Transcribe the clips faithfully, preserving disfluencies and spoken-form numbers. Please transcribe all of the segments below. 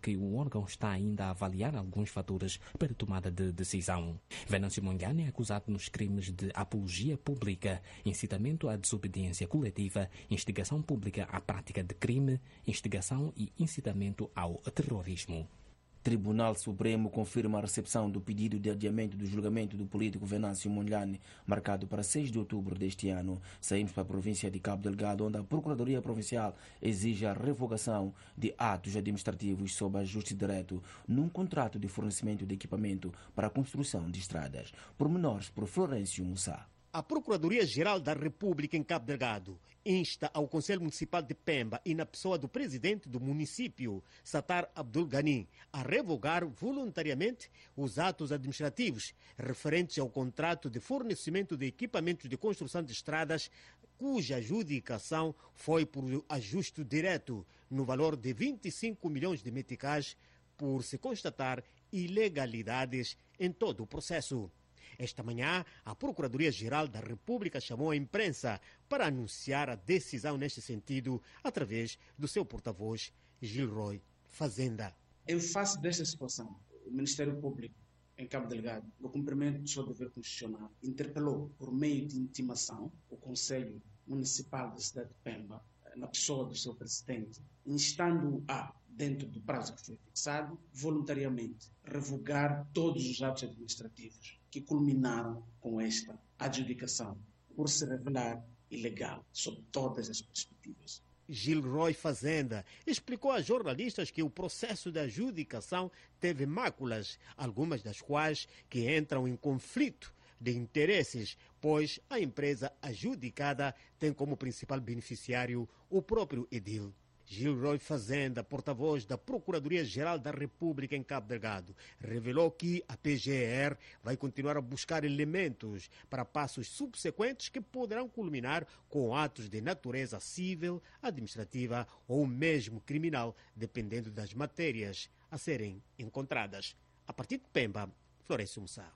que o órgão está ainda a avaliar alguns fatores para tomada de decisão. Venâncio Mondlane é acusado nos crimes de apologia pública, incitamento à desobediência coletiva, instigação pública à prática de crime, instigação e incitamento ao terrorismo. Tribunal Supremo confirma a recepção do pedido de adiamento do julgamento do político Venâncio Mondlane, marcado para seis de outubro deste ano. Saímos para a província de Cabo Delgado, onde a Procuradoria Provincial exige a revogação de atos administrativos sob ajuste direto num contrato de fornecimento de equipamento para a construção de estradas. Pormenores por Florencio Mussá. A Procuradoria-Geral da República em Cabo Delgado insta ao Conselho Municipal de Pemba e na pessoa do presidente do município, Satar Abdul Ghani, a revogar voluntariamente os atos administrativos referentes ao contrato de fornecimento de equipamentos de construção de estradas, cuja adjudicação foi por ajuste direto no valor de vinte e cinco milhões de meticais, por se constatar ilegalidades em todo o processo. Esta manhã, a Procuradoria-Geral da República chamou a imprensa para anunciar a decisão neste sentido através do seu porta-voz, Gilroy Fazenda. Em face desta situação, o Ministério Público em Cabo Delgado, no cumprimento do seu dever constitucional, interpelou por meio de intimação o Conselho Municipal da cidade de Pemba, na pessoa do seu presidente, instando-o a, dentro do prazo que foi fixado, voluntariamente revogar todos os atos administrativos que culminaram com esta adjudicação, por se revelar ilegal sob todas as perspectivas. Gilroy Fazenda explicou a jornalistas que o processo de adjudicação teve máculas, algumas das quais que entram em conflito de interesses, pois a empresa adjudicada tem como principal beneficiário o próprio edil. Gilroy Fazenda, porta-voz da Procuradoria-Geral da República em Cabo Delgado, revelou que a P G R vai continuar a buscar elementos para passos subsequentes que poderão culminar com atos de natureza civil, administrativa ou mesmo criminal, dependendo das matérias a serem encontradas. A partir de Pemba, Florencio Mussá.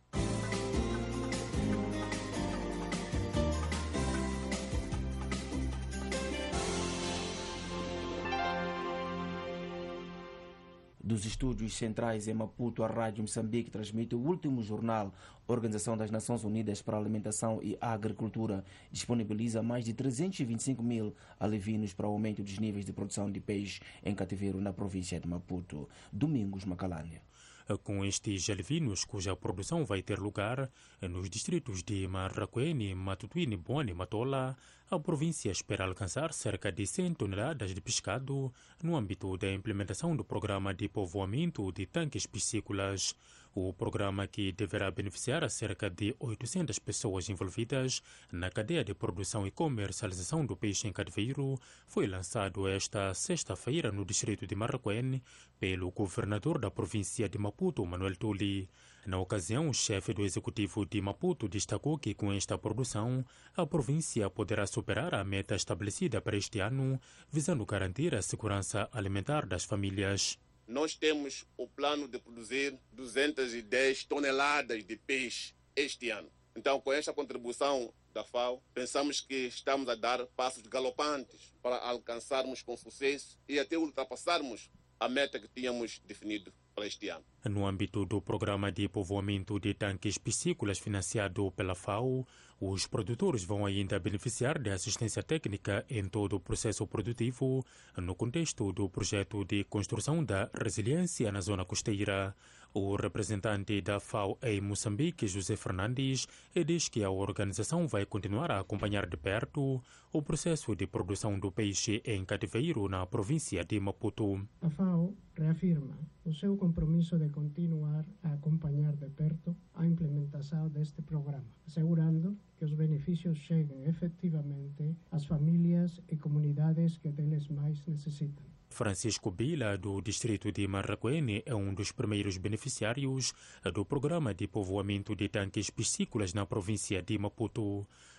Dos estúdios centrais em Maputo, a Rádio Moçambique transmite o último jornal. A Organização das Nações Unidas para a Alimentação e a Agricultura disponibiliza mais de trezentos e vinte e cinco mil alevinos para o aumento dos níveis de produção de peixe em cativeiro na província de Maputo. Domingos Macalânia. Com estes alevinos, cuja produção vai ter lugar nos distritos de Marraquene, Matutuine, Bone e Matola, a província espera alcançar cerca de cem toneladas de pescado no âmbito da implementação do programa de povoamento de tanques piscícolas. O programa, que deverá beneficiar a cerca de oitocentas pessoas envolvidas na cadeia de produção e comercialização do peixe em cativeiro, foi lançado esta sexta-feira no distrito de Marraquene pelo governador da província de Maputo, Manuel Tuli. Na ocasião, o chefe do executivo de Maputo destacou que com esta produção a província poderá superar a meta estabelecida para este ano, visando garantir a segurança alimentar das famílias. Nós temos o plano de produzir duzentas e dez toneladas de peixe este ano. Então, com esta contribuição da F A O, pensamos que estamos a dar passos galopantes para alcançarmos com sucesso e até ultrapassarmos a meta que tínhamos definido para este ano. No âmbito do programa de povoamento de tanques piscícolas financiado pela F A O, os produtores vão ainda beneficiar de assistência técnica em todo o processo produtivo no contexto do projeto de construção da resiliência na zona costeira. O representante da F A O em Moçambique, José Fernandes, diz que a organização vai continuar a acompanhar de perto o processo de produção do peixe em cativeiro na província de Maputo. A F A O reafirma o seu compromisso de continuar a acompanhar de perto a implementação deste programa, assegurando que os benefícios cheguem efetivamente às famílias e comunidades que deles mais necessitam. Francisco Bila, do distrito de Marraquene, é um dos primeiros beneficiários do programa de povoamento de tanques piscícolas na província de Maputo.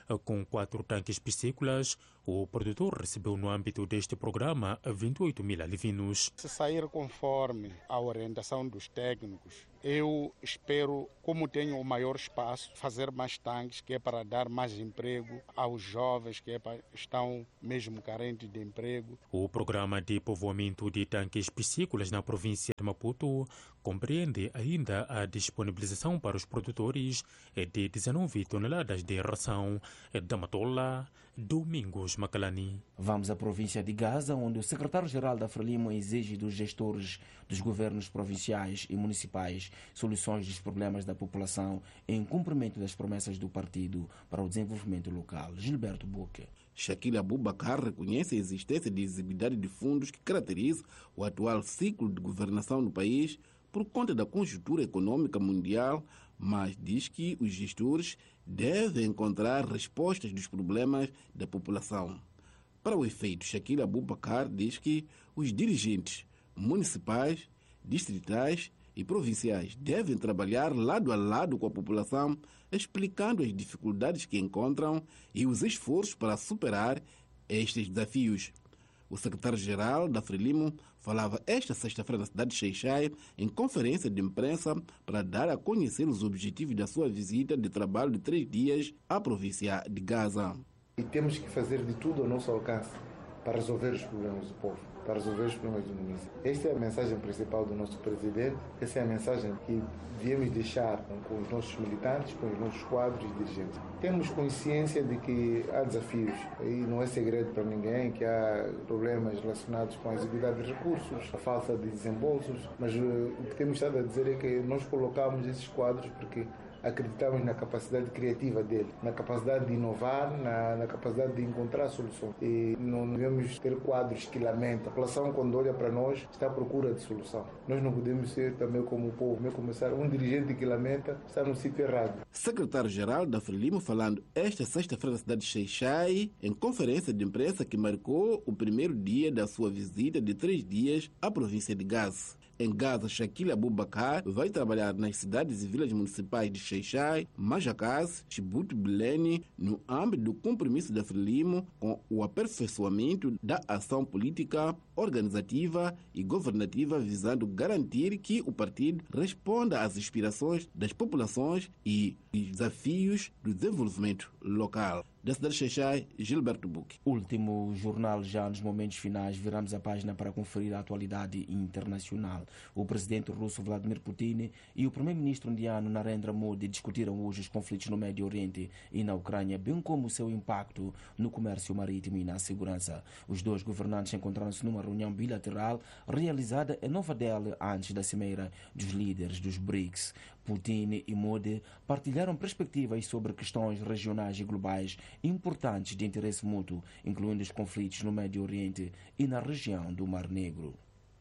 com quatro tanques piscícolas. O produtor recebeu no âmbito deste programa vinte e oito mil alivinos. Se sair conforme a orientação dos técnicos, eu espero, como tenho o maior espaço, fazer mais tanques, que é para dar mais emprego aos jovens que é para, estão mesmo carentes de emprego. O programa de povoamento de tanques piscícolas na província de Maputo compreende ainda a disponibilização para os produtores de dezenove toneladas de ração da matola. Domingos Macalani. Vamos à província de Gaza, onde o secretário-geral da Frelimo exige dos gestores dos governos provinciais e municipais soluções dos problemas da população em cumprimento das promessas do partido para o desenvolvimento local. Gilberto Boque. Shakil Abubakar reconhece a existência de exiguidade de fundos que caracteriza o atual ciclo de governação no país por conta da conjuntura econômica mundial, mas diz que os gestores devem encontrar respostas dos problemas da população. Para o efeito, Shakil Abubakar diz que os dirigentes municipais, distritais e provinciais devem trabalhar lado a lado com a população, explicando as dificuldades que encontram e os esforços para superar estes desafios. O secretário-geral da Frelimo falava esta sexta-feira na cidade de Xai-Xai em conferência de imprensa para dar a conhecer os objetivos da sua visita de trabalho de três dias à província de Gaza. E temos que fazer de tudo ao nosso alcance para resolver os problemas do povo, para resolver os problemas do município. Esta é a mensagem principal do nosso presidente, essa é a mensagem que viemos deixar com os nossos militantes, com os nossos quadros e dirigentes. Temos consciência de que há desafios, e não é segredo para ninguém que há problemas relacionados com a exiguidade de recursos, a falta de desembolsos, mas uh, o que temos estado a dizer é que nós colocamos esses quadros porque acreditamos na capacidade criativa dele, na capacidade de inovar, na, na capacidade de encontrar soluções. E não devemos ter quadros que lamentam. A população, quando olha para nós, está à procura de solução. Nós não podemos ser também como o povo, mesmo começar um dirigente que lamenta, está no sítio errado. Secretário-geral da Frelimo falando esta sexta-feira na cidade de Xai-Xai, em conferência de imprensa que marcou o primeiro dia da sua visita de três dias à província de Gaza. Em Gaza, Shakil Abubakar vai trabalhar nas cidades e vilas municipais de Xai-Xai, Majacás, Chibuto e Belene, no âmbito do compromisso da Frelimo com o aperfeiçoamento da ação política, organizativa e governativa, visando garantir que o partido responda às aspirações das populações e desafios do desenvolvimento local. Da cidade de Xai-Xai, Gilberto Buque. Último jornal, já nos momentos finais, viramos a página para conferir a atualidade internacional. O presidente russo Vladimir Putin e o primeiro-ministro indiano Narendra Modi discutiram hoje os conflitos no Médio Oriente e na Ucrânia, bem como o seu impacto no comércio marítimo e na segurança. Os dois governantes encontraram-se numa reunião bilateral realizada em Nova Delhi antes da cimeira dos líderes dos BRICS. Putin e Modi partilharam perspectivas sobre questões regionais e globais importantes de interesse mútuo, incluindo os conflitos no Médio Oriente e na região do Mar Negro.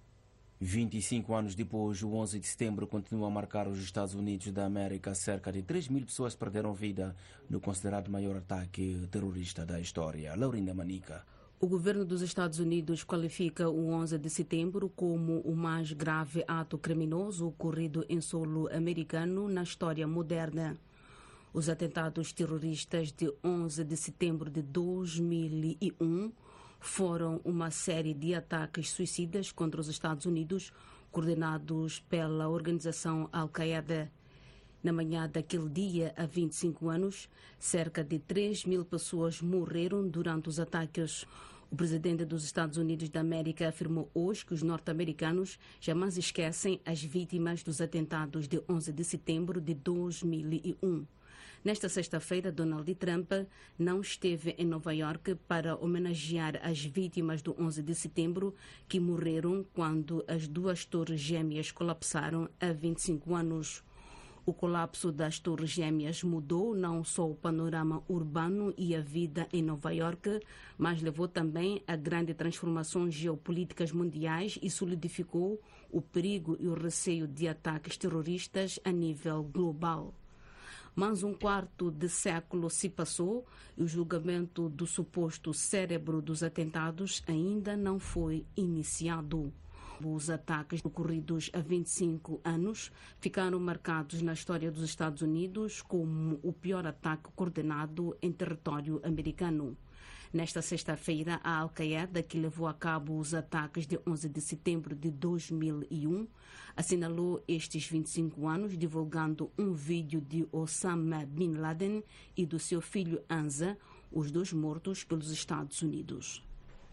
vinte e cinco anos depois, o onze de setembro continua a marcar os Estados Unidos da América. Cerca de três mil pessoas perderam vida no considerado maior ataque terrorista da história. Laurinda Manica. O governo dos Estados Unidos qualifica o onze de setembro como o mais grave ato criminoso ocorrido em solo americano na história moderna. Os atentados terroristas de onze de setembro de dois mil e um foram uma série de ataques suicidas contra os Estados Unidos, coordenados pela organização Al-Qaeda. Na manhã daquele dia, há vinte e cinco anos, cerca de três mil pessoas morreram durante os ataques. O presidente dos Estados Unidos da América afirmou hoje que os norte-americanos jamais esquecem as vítimas dos atentados de onze de setembro de dois mil e um. Nesta sexta-feira, Donald Trump não esteve em Nova Iorque para homenagear as vítimas do onze de setembro que morreram quando as duas torres gêmeas colapsaram há vinte e cinco anos. O colapso das torres gêmeas mudou não só o panorama urbano e a vida em Nova Iorque, mas levou também a grandes transformações geopolíticas mundiais e solidificou o perigo e o receio de ataques terroristas a nível global. Mas um quarto de século se passou e o julgamento do suposto cérebro dos atentados ainda não foi iniciado. Os ataques ocorridos há vinte e cinco anos ficaram marcados na história dos Estados Unidos como o pior ataque coordenado em território americano. Nesta sexta-feira, a Al-Qaeda, que levou a cabo os ataques de onze de setembro de dois mil e um, assinalou estes vinte e cinco anos divulgando um vídeo de Osama Bin Laden e do seu filho Hamza, os dois mortos pelos Estados Unidos.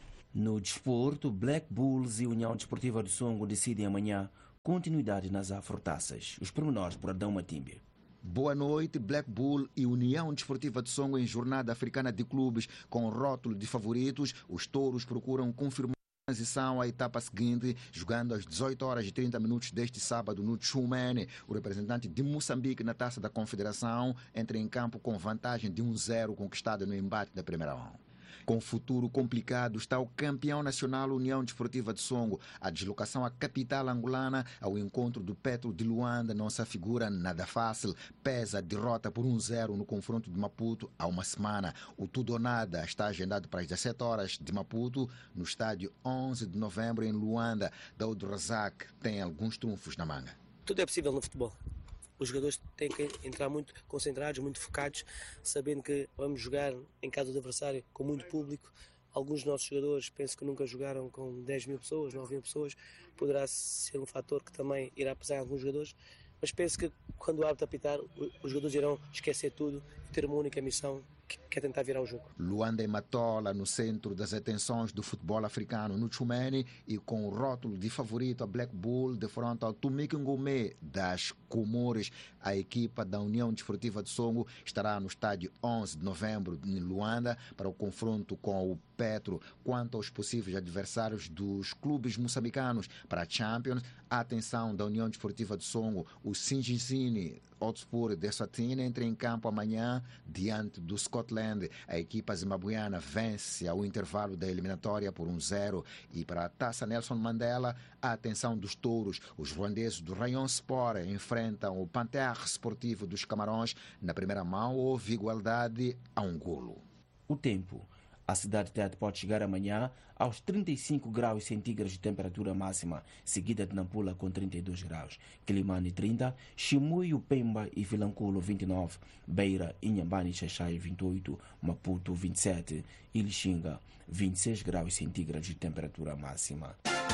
No desporto, Black Bulls e União Desportiva do Songo decidem amanhã continuidade nas afrotaças. Os pormenores por Adão Matimbe. Boa noite, Black Bull e União Desportiva de Songo em jornada africana de clubes com rótulo de favoritos. Os touros procuram confirmar a transição à etapa seguinte, jogando às dezoito horas e trinta minutos deste sábado no Tchumene. O representante de Moçambique na Taça da Confederação entra em campo com vantagem de um zero conquistada no embate da primeira mão. Com futuro complicado está o campeão nacional União Desportiva de Songo. A deslocação à capital angolana ao encontro do Petro de Luanda não se afigura nada fácil. Pesa a derrota por um zero no confronto de Maputo há uma semana. O tudo ou nada está agendado para as dezessete horas de Maputo, no estádio onze de novembro em Luanda. Daoud Razak tem alguns trunfos na manga. Tudo é possível no futebol. Os jogadores têm que entrar muito concentrados, muito focados, sabendo que vamos jogar em casa do adversário com muito público. Alguns dos nossos jogadores penso que nunca jogaram com dez mil pessoas, nove mil pessoas. Poderá ser um fator que também irá pesar em alguns jogadores. Mas penso que quando o árbitro apitar, os jogadores irão esquecer tudo e ter uma única missão, que é tentar virar o jogo. Luanda e Matola no centro das atenções do futebol africano no Tchumene e com o rótulo de favorito a Black Bull de frente ao Tumik Ngomé das Comores. A equipa da União Desportiva de Songo estará no estádio onze de novembro em Luanda para o confronto com o Petro. Quanto aos possíveis adversários dos clubes moçambicanos para a Champions, a atenção da União Desportiva de Songo, o Singizini Hotspur de Eswatini entra em campo amanhã diante do Scotland. A equipa zimbabuiana vence ao intervalo da eliminatória por um zero. E para a Taça Nelson Mandela, a atenção dos touros. Os ruandeses do Rayon Sport enfrentam o Panthère Sportivo dos Camarões. Na primeira mão houve igualdade a um golo. O tempo. A cidade de Tete pode chegar amanhã aos trinta e cinco graus centígrados de temperatura máxima, seguida de Nampula com trinta e dois graus, Quilimane trinta, Chimoio, Pemba e Vilanculo vinte e nove, Beira, Inhambane e Xaixai vinte e oito, Maputo vinte e sete e Lixinga vinte e seis graus centígrados de temperatura máxima.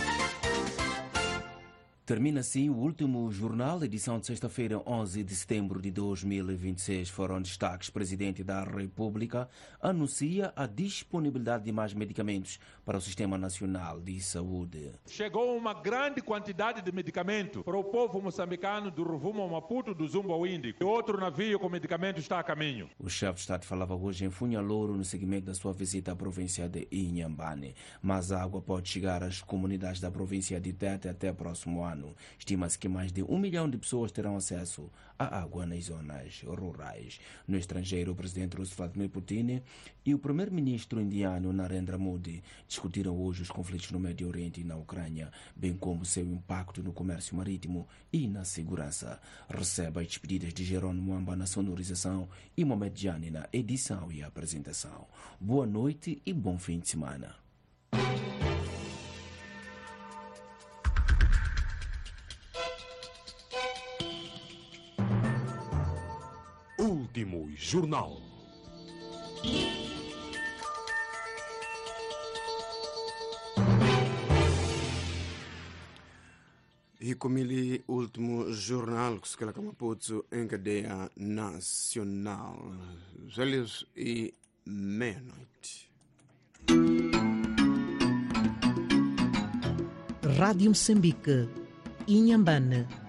Termina assim o último jornal, edição de sexta-feira, onze de setembro de dois mil e vinte e seis. Foram destaques. Presidente da República anuncia a disponibilidade de mais medicamentos para o Sistema Nacional de Saúde. Chegou uma grande quantidade de medicamento para o povo moçambicano do rumo ao Maputo, do Zumba ao Índico. E outro navio com medicamento está a caminho. O chefe de Estado falava hoje em Funhalouro no seguimento da sua visita à província de Inhambane. Mas a água pode chegar às comunidades da província de Tete até o próximo ano. Estima-se que mais de um milhão de pessoas terão acesso à água nas zonas rurais. No estrangeiro, o presidente russo Vladimir Putin e o primeiro-ministro indiano Narendra Modi discutiram hoje os conflitos no Médio Oriente e na Ucrânia, bem como seu impacto no comércio marítimo e na segurança. Receba as despedidas de Jerônimo Mwamba na sonorização e Mohamed Jani na edição e apresentação. Boa noite e bom fim de semana. Último jornal. E como ele último jornal que se coloca Maputo em cadeia nacional. Velhos e meia-noite. Rádio Moçambique, Inhambane